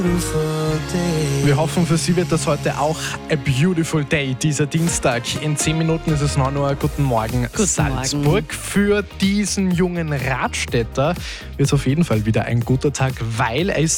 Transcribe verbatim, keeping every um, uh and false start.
Wir hoffen, für Sie wird das heute auch a beautiful day, dieser Dienstag. In zehn Minuten ist es neun Uhr. Guten Morgen, Guten Salzburg. Morgen. Für diesen jungen Radstädter wird es auf jeden Fall wieder ein guter Tag, weil er ist